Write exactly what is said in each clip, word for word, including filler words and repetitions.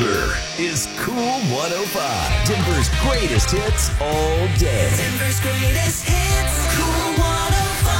Denver is Cool one oh five. Denver's greatest hits all day. Denver's greatest hits. Cool one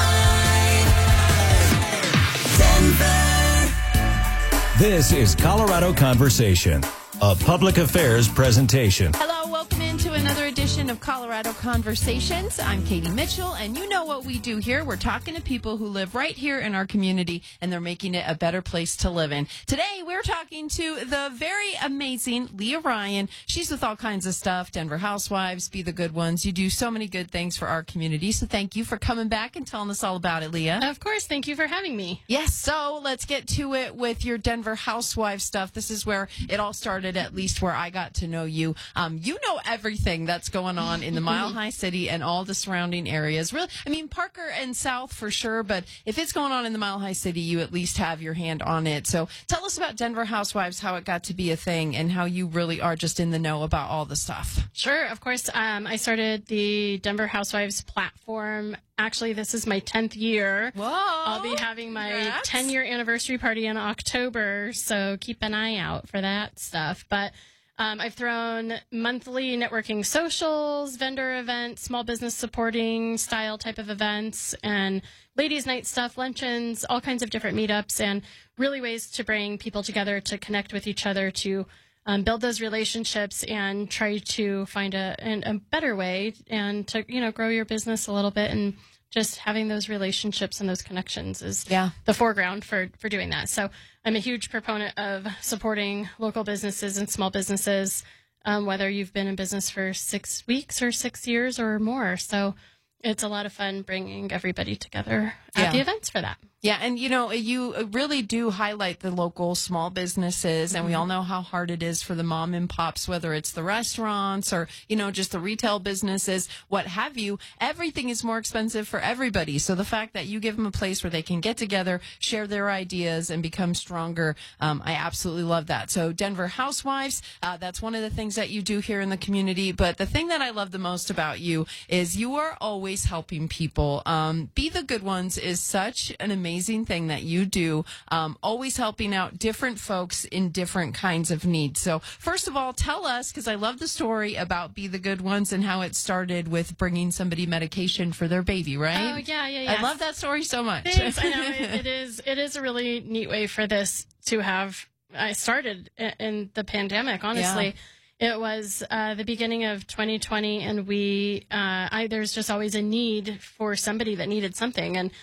oh five. Denver. This is Colorado Conversation, a public affairs presentation. Hello, welcome into another edition of Colorado Conversations. I'm Katie Mitchell, and you know what we do here. We're talking to people who live right here in our community, and they're making it a better place to live in. Today, we're talking to the very amazing Leah Ryan. She's with all kinds of stuff, Denver Housewives, Be the Good Ones. You do so many good things for our community, so thank you for coming back and telling us all about it, Leah. Of course, thank you for having me. Yes, so let's get to it with your Denver Housewives stuff. This is where it all started, at least where I got to know you. Um, you know everything that's going on in the Mile High City and all the surrounding areas. Really, I mean, Parker and South for sure, but if it's going on in the Mile High City, you at least have your hand on it. So tell us about Denver Housewives, how it got to be a thing, and how you really are just in the know about all the stuff. Sure, of course. Um, I started the Denver Housewives platform. Actually, this is my tenth year. Whoa. I'll be having my ten-year anniversary party in October, so keep an eye out for that stuff. But um, I've thrown monthly networking socials, vendor events, small business supporting style type of events, and ladies' night stuff, luncheons, all kinds of different meetups, and really ways to bring people together to connect with each other, to Um, build those relationships and try to find a, an, a better way and to, you know, grow your business a little bit. And just having those relationships and those connections is Yeah. the foreground for, for doing that. So I'm a huge proponent of supporting local businesses and small businesses, um, whether you've been in business for six weeks or six years or more. So it's a lot of fun bringing everybody together at Yeah. the events for that. Yeah, and you know, you really do highlight the local small businesses, and we all know how hard it is for the mom and pops, whether it's the restaurants or, you know, just the retail businesses, what have you. Everything is more expensive for everybody. So the fact that you give them a place where they can get together, share their ideas, and become stronger, um, I absolutely love that. So Denver Housewives, uh, that's one of the things that you do here in the community. But the thing that I love the most about you is you are always helping people. Um, Be the Good Ones is such an amazing amazing thing that you do, um, always helping out different folks in different kinds of needs. So first of all, tell us, because I love the story about Be the Good Ones and how it started with bringing somebody medication for their baby, right? Oh, yeah, yeah, yeah. I love that story so much. Thanks. I know it, it is. It is a really neat way for this to have. I started in, in the pandemic. Honestly, yeah. It was uh, the beginning of twenty twenty, and we. Uh, I there's just always a need for somebody that needed something, and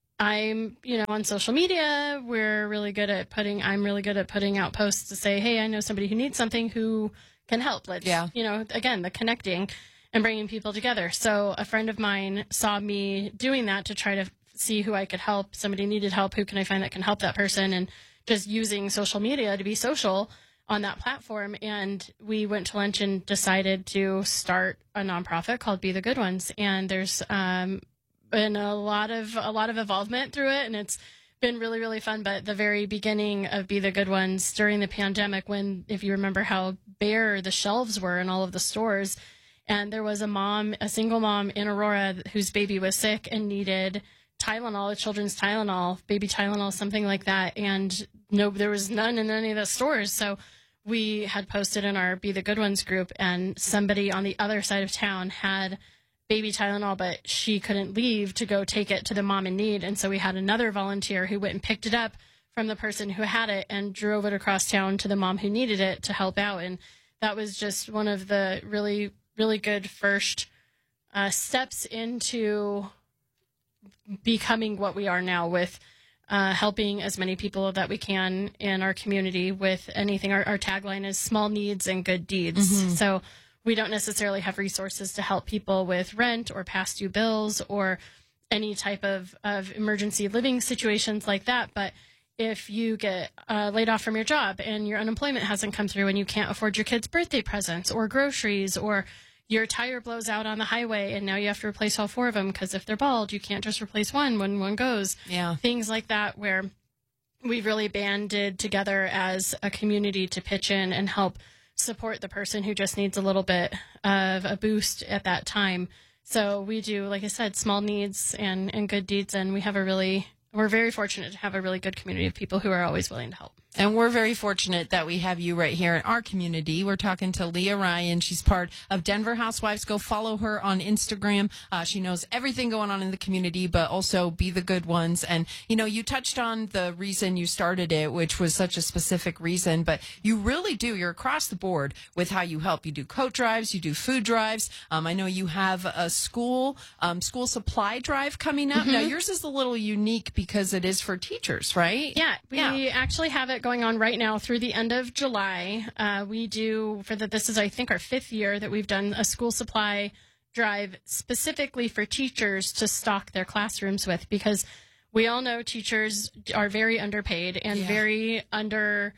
I'm, you know, on social media. We're really good at putting. I'm really good at putting out posts to say, hey, I know somebody who needs something who can help. Let's, yeah. you know, again, the connecting and bringing people together. So a friend of mine saw me doing that to try to see who I could help. Somebody needed help. Who can I find that can help that person? And just using social media to be social on that platform. And we went to lunch and decided to start a nonprofit called Be the Good Ones. And there's um, been a lot of a lot of involvement through it, and it's been really, really fun. But the very beginning of Be the Good Ones during the pandemic, when, if you remember how bare the shelves were in all of the stores, and there was a mom, a single mom in Aurora whose baby was sick and needed Tylenol, children's Tylenol, baby Tylenol, something like that. And no, there was none in any of the stores. So we had posted in our Be the Good Ones group, and somebody on the other side of town had baby Tylenol, but she couldn't leave to go take it to the mom in need. And so we had another volunteer who went and picked it up from the person who had it and drove it across town to the mom who needed it to help out. And that was just one of the really, really good first uh, steps into becoming what we are now, with uh, helping as many people that we can in our community with anything. Our, our tagline is small needs and good deeds. Mm-hmm. So we don't necessarily have resources to help people with rent or past due bills or any type of, of emergency living situations like that. But if you get uh, laid off from your job and your unemployment hasn't come through and you can't afford your kids' birthday presents or groceries, or your tire blows out on the highway and now you have to replace all four of them because if they're bald, you can't just replace one when one goes. Yeah. Things like that, where we've really banded together as a community to pitch in and help support the person who just needs a little bit of a boost at that time. So we do, like I said, small needs and, and good deeds. And we have a really, we're very fortunate to have a really good community of people who are always willing to help. And we're very fortunate that we have you right here in our community. We're talking to Leah Ryan. She's part of Denver Housewives. Go follow her on Instagram. Uh, she knows everything going on in the community, but also Be the Good Ones. And, you know, you touched on the reason you started it, which was such a specific reason, but you really do. You're across the board with how you help. You do coat drives, you do food drives. Um, I know you have a school, um, school supply drive coming up. Mm-hmm. Now, yours is a little unique because it is for teachers, right? Yeah, we Yeah. actually have it going on right now through the end of July. Uh, we do for the this is I think our fifth year that we've done a school supply drive specifically for teachers to stock their classrooms with, because we all know teachers are very underpaid and Yeah. very under.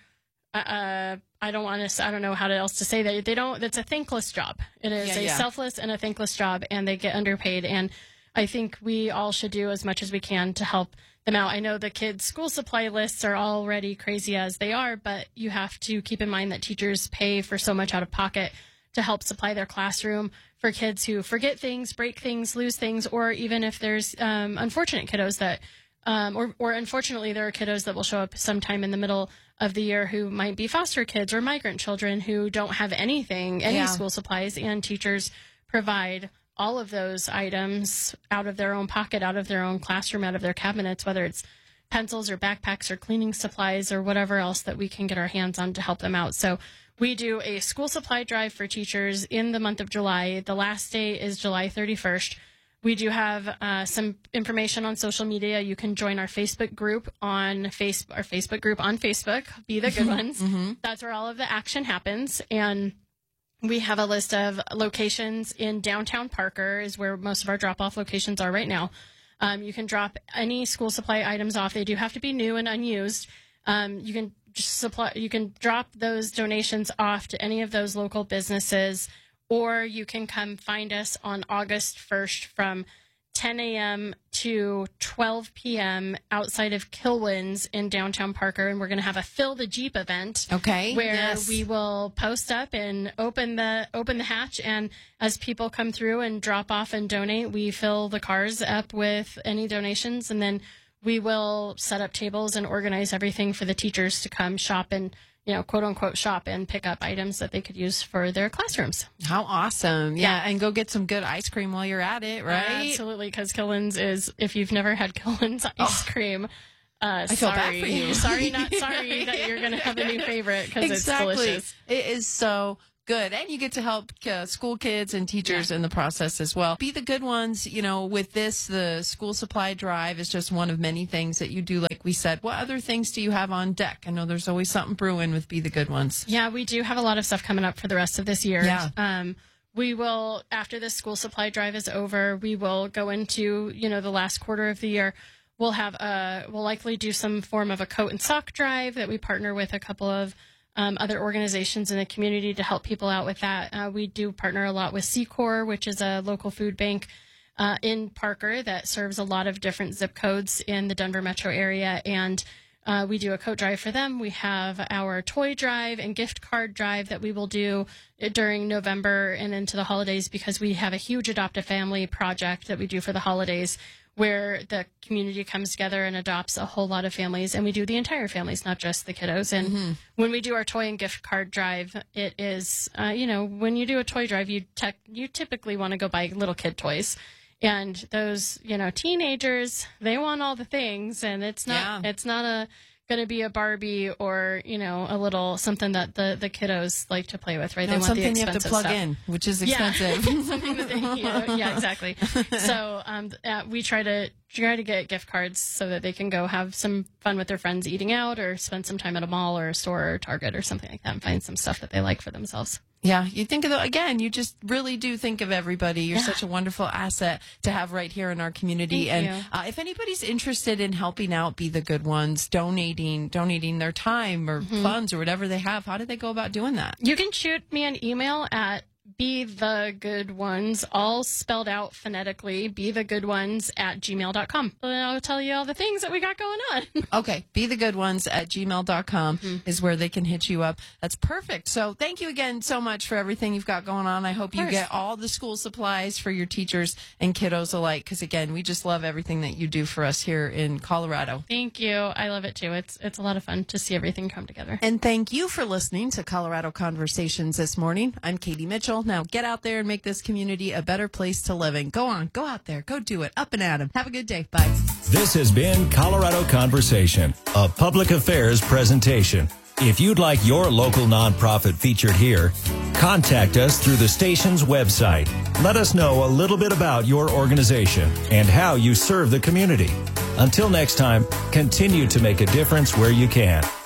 Uh, I don't want to. I don't know how else to say that. They don't. It's a thankless job. It is Yeah, a yeah. selfless and a thankless job, and they get underpaid. And I think we all should do as much as we can to help them out. I know the kids' school supply lists are already crazy as they are, but you have to keep in mind that teachers pay for so much out of pocket to help supply their classroom for kids who forget things, break things, lose things, or even if there's um, unfortunate kiddos that, um, or, or unfortunately, there are kiddos that will show up sometime in the middle of the year who might be foster kids or migrant children who don't have anything, any Yeah. school supplies, and teachers provide all of those items out of their own pocket, out of their own classroom, out of their cabinets, whether it's pencils or backpacks or cleaning supplies or whatever else that we can get our hands on to help them out. So we do a school supply drive for teachers in the month of July. The last day is July thirty-first. We do have uh, some information on social media. You can join our Facebook group on face our Facebook group on Facebook, Be the Good Ones. Mm-hmm. That's where all of the action happens. And we have a list of locations in downtown Parker is where most of our drop-off locations are right now. Um, you can drop any school supply items off. They do have to be new and unused. Um, you can just supply. You can drop those donations off to any of those local businesses, or you can come find us on August first from ten a.m. to twelve p.m. outside of Kilwins in downtown Parker, and we're going to have a Fill the Jeep event. Okay. Where Yes. we will post up and open the open the hatch, and as people come through and drop off and donate, we fill the cars up with any donations, and then we will set up tables and organize everything for the teachers to come shop and, you know, quote unquote shop and pick up items that they could use for their classrooms. How awesome. Yeah. Yeah. And go get some good ice cream while you're at it, right? Absolutely, because Killen's is, if you've never had Killen's ice cream, uh, I feel sorry. bad for you. sorry, not sorry that you're going to have a new favorite because Exactly. it's delicious. It is so good. And you get to help uh, school kids and teachers in the process as well. Be the Good Ones. You know, with this, the school supply drive is just one of many things that you do. Like we said, what other things do you have on deck? I know there's always something brewing with Be the Good Ones. Yeah, we do have a lot of stuff coming up for the rest of this year. Yeah. Um, we will, after this school supply drive is over, we will go into, you know, the last quarter of the year. We'll have a, we'll likely do some form of a coat and sock drive that we partner with a couple of um, other organizations in the community to help people out with that. Uh, we do partner a lot with Secor, which is a local food bank uh, in Parker that serves a lot of different zip codes in the Denver metro area. And Uh, we do a coat drive for them. We have our toy drive and gift card drive that we will do during November and into the holidays, because we have a huge adopt a family project that we do for the holidays where the community comes together and adopts a whole lot of families, and we do the entire families, not just the kiddos. And mm-hmm. when we do our toy and gift card drive, it is, uh, you know, when you do a toy drive, you tech you typically want to go buy little kid toys. And those, you know, teenagers, they want all the things, and it's not, Yeah. it's not a going to be a Barbie or, you know, a little something that the, the kiddos like to play with, right? No, they want something the you have to expensive plug stuff. in, which is Yeah. expensive. Something that they, you know, yeah, exactly. So um, uh, we try to try to get gift cards so that they can go have some fun with their friends eating out, or spend some time at a mall or a store or Target or something like that, and find some stuff that they like for themselves. Yeah, you think of the, again, you just really do think of everybody. You're Yeah. such a wonderful asset to have right here in our community. Thank and you. uh, if anybody's interested in helping out Be the Good Ones, donating, donating their time or Mm-hmm. funds or whatever they have, how do they go about doing that? You can shoot me an email at Be the Good Ones, all spelled out phonetically, be the good ones at gmail dot com. And I'll tell you all the things that we got going on. Okay, be the good ones at gmail dot com mm-hmm. is where they can hit you up. That's perfect. So thank you again so much for everything you've got going on. I hope you get all the school supplies for your teachers and kiddos alike, because again, we just love everything that you do for us here in Colorado. Thank you. I love it too. It's it's a lot of fun to see everything come together. And thank you for listening to Colorado Conversations this morning. I'm Katie Mitchell. Now get out there and make this community a better place to live in. Go on, go out there, go do it. Up and at 'em. Have a good day. Bye. This has been Colorado Conversation, a public affairs presentation. If you'd like your local nonprofit featured here, contact us through the station's website. Let us know a little bit about your organization and how you serve the community. Until next time, continue to make a difference where you can.